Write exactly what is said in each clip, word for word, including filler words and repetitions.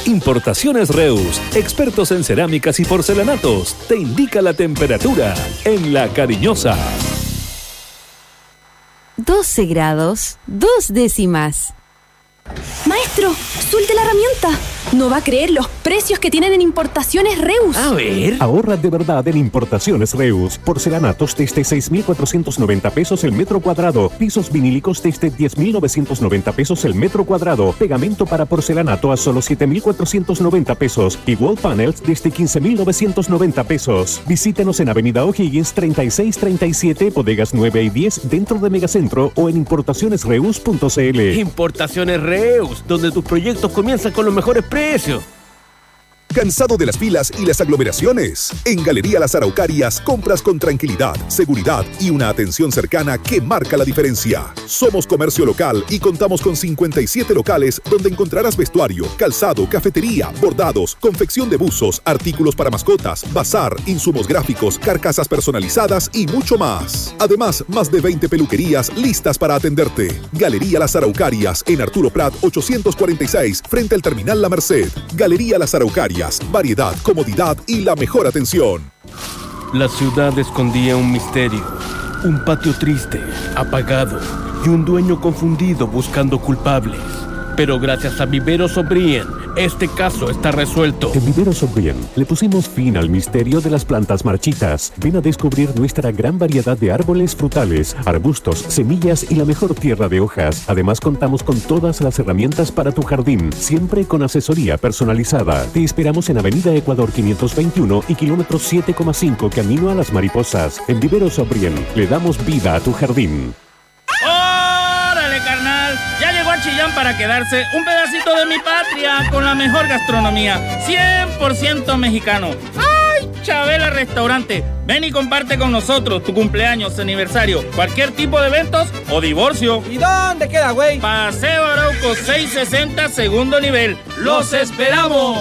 Importaciones Reus, expertos en cerámicas y porcelanatos, te indica la temperatura en La Cariñosa. doce grados, dos décimas. Maestro, suelte la herramienta. No va a creer los precios que tienen en Importaciones Reus. A ver. Ahorra de verdad en Importaciones Reus. Porcelanatos desde seis mil cuatrocientos noventa pesos el metro cuadrado. Pisos vinílicos desde diez mil novecientos noventa pesos el metro cuadrado. Pegamento para porcelanato a solo siete mil cuatrocientos noventa pesos. Y wall panels desde quince mil novecientos noventa pesos. Visítenos en Avenida O'Higgins treinta y seis treinta y siete, bodegas nueve y diez dentro de Megacentro o en importaciones reus punto c l. Importaciones Reus, donde tus proyectos comienzan con los mejores precios. ¿Cansado de las filas y las aglomeraciones? En Galería Las Araucarias compras con tranquilidad, seguridad y una atención cercana que marca la diferencia. Somos comercio local y contamos con cincuenta y siete locales donde encontrarás vestuario, calzado, cafetería, bordados, confección de buzos, artículos para mascotas, bazar, insumos gráficos, carcasas personalizadas y mucho más. Además, más de veinte peluquerías listas para atenderte. Galería Las Araucarias en Arturo Prat ochocientos cuarenta y seis frente al Terminal La Merced. Galería Las Araucarias. Variedad, comodidad y la mejor atención. La ciudad escondía un misterio, un patio triste, apagado y un dueño confundido buscando culpables. Pero gracias a Viveros O'Brien, este caso está resuelto. En Viveros O'Brien le pusimos fin al misterio de las plantas marchitas. Ven a descubrir nuestra gran variedad de árboles frutales, arbustos, semillas y la mejor tierra de hojas. Además contamos con todas las herramientas para tu jardín, siempre con asesoría personalizada. Te esperamos en Avenida Ecuador quinientos veintiuno y kilómetro siete coma cinco camino a Las Mariposas. En Viveros O'Brien le damos vida a tu jardín. ¡Órale, carnal! Ya llegó a Chillán para quedarse un pedacito de mi patria con la mejor gastronomía, cien por ciento mexicano. ¡Ay, Chabela Restaurante! Ven y comparte con nosotros tu cumpleaños, aniversario, cualquier tipo de eventos o divorcio. ¿Y dónde queda, güey? Paseo Arauco seiscientos sesenta, segundo nivel. ¡Los esperamos!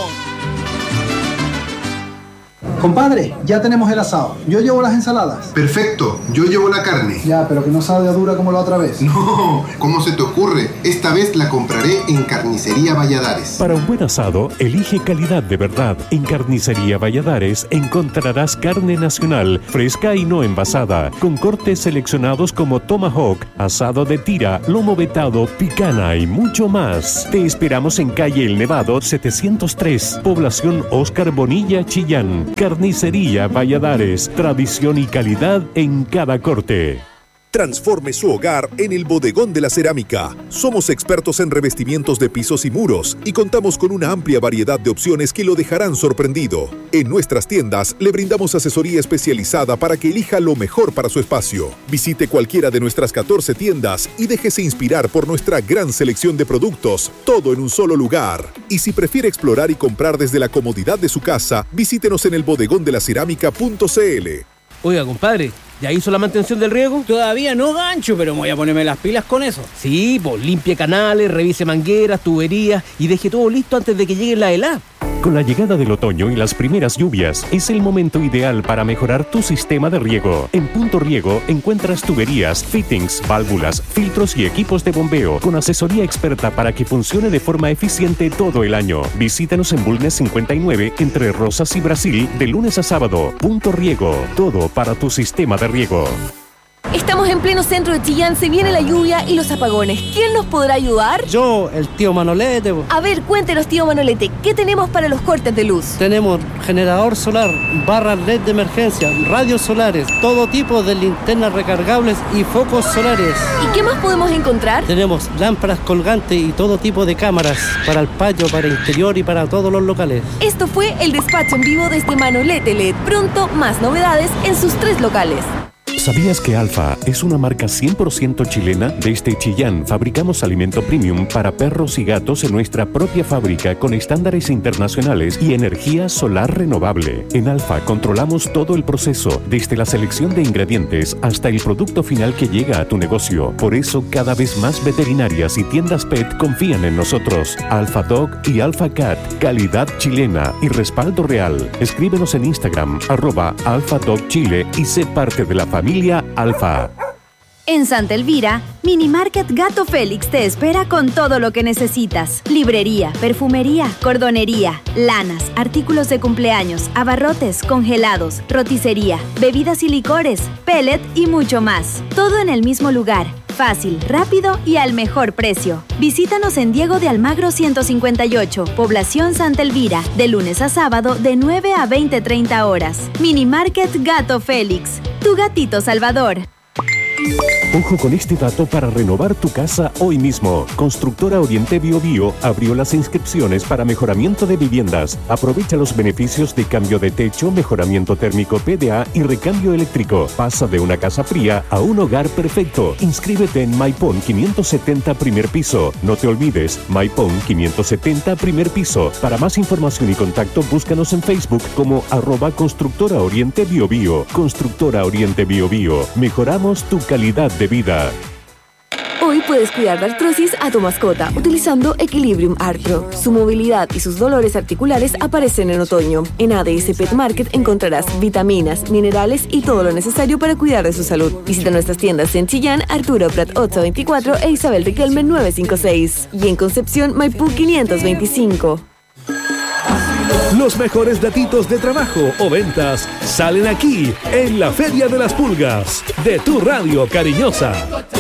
Compadre, ya tenemos el asado. Yo llevo las ensaladas. Perfecto, yo llevo la carne. Ya, pero que no salga dura como la otra vez. No, ¿cómo se te ocurre? Esta vez la compraré en Carnicería Valladares. Para un buen asado, elige calidad de verdad. En Carnicería Valladares encontrarás carne nacional, fresca y no envasada, con cortes seleccionados como tomahawk, asado de tira, lomo vetado, picana y mucho más. Te esperamos en calle El Nevado setecientos tres, población Oscar Bonilla, Chillán. Carnicería Valladares, tradición y calidad en cada corte. Transforme su hogar en el Bodegón de la Cerámica. Somos expertos en revestimientos de pisos y muros y contamos con una amplia variedad de opciones que lo dejarán sorprendido. En nuestras tiendas le brindamos asesoría especializada para que elija lo mejor para su espacio. Visite cualquiera de nuestras catorce tiendas y déjese inspirar por nuestra gran selección de productos, todo en un solo lugar. Y si prefiere explorar y comprar desde la comodidad de su casa, visítenos en el bodegón de la cerámica punto c l. Oiga, compadre, ¿ya hizo la mantención del riego? Todavía no, gancho, pero voy a ponerme las pilas con eso. Sí, pues limpie canales, revise mangueras, tuberías y deje todo listo antes de que llegue la helada. Con la llegada del otoño y las primeras lluvias, es el momento ideal para mejorar tu sistema de riego. En Punto Riego encuentras tuberías, fittings, válvulas, filtros y equipos de bombeo con asesoría experta para que funcione de forma eficiente todo el año. Visítanos en Bulnes cincuenta y nueve entre Rosas y Brasil de lunes a sábado. Punto Riego, todo para tu sistema de riego. Estamos en pleno centro de Chillán, se viene la lluvia y los apagones. ¿Quién nos podrá ayudar? Yo, el tío Manolete. A ver, cuéntenos, tío Manolete, ¿qué tenemos para los cortes de luz? Tenemos generador solar, barras L E D de emergencia, radios solares, todo tipo de linternas recargables y focos solares. ¿Y qué más podemos encontrar? Tenemos lámparas colgantes y todo tipo de cámaras para el patio, para interior y para todos los locales. Esto fue el despacho en vivo desde Manolete L E D. Pronto, más novedades en sus tres locales. ¿Sabías que Alfa es una marca cien por ciento chilena? Desde Chillán fabricamos alimento premium para perros y gatos en nuestra propia fábrica con estándares internacionales y energía solar renovable. En Alfa controlamos todo el proceso, desde la selección de ingredientes hasta el producto final que llega a tu negocio. Por eso cada vez más veterinarias y tiendas pet confían en nosotros. Alfa Dog y Alfa Cat, calidad chilena y respaldo real. Escríbenos en Instagram, arroba Alfa Dog Chile y sé parte de la familia Alfa. En Santa Elvira, Mini Market Gato Félix te espera con todo lo que necesitas. Librería, perfumería, cordonería, lanas, artículos de cumpleaños, abarrotes, congelados, roticería, bebidas y licores, pellet y mucho más. Todo en el mismo lugar. Fácil, rápido y al mejor precio. Visítanos en Diego de Almagro ciento cincuenta y ocho, Población Santa Elvira, de lunes a sábado de nueve a veinte treinta horas. Mini Market Gato Félix, tu gatito salvador. Ojo con este dato para renovar tu casa hoy mismo. Constructora Oriente Bio Bio abrió las inscripciones para mejoramiento de viviendas. Aprovecha los beneficios de cambio de techo, mejoramiento térmico P D A y recambio eléctrico. Pasa de una casa fría a un hogar perfecto. Inscríbete en Maipón quinientos setenta primer piso. No te olvides, Maipón quinientos setenta primer piso. Para más información y contacto, búscanos en Facebook como arroba Constructora Oriente Bio Bio. Constructora Oriente Bio Bio. Mejoramos tu calidad de vida. Hoy puedes cuidar de artrosis a tu mascota utilizando Equilibrium Artro. Su movilidad y sus dolores articulares aparecen en otoño. En A D S Pet Market encontrarás vitaminas, minerales y todo lo necesario para cuidar de su salud. Visita nuestras tiendas en Chillán, Arturo Prat ochocientos veinticuatro e Isabel Riquelme novecientos cincuenta y seis. Y en Concepción, Maipú quinientos veinticinco. Los mejores datitos de trabajo o ventas salen aquí en la Feria de las Pulgas de tu radio cariñosa.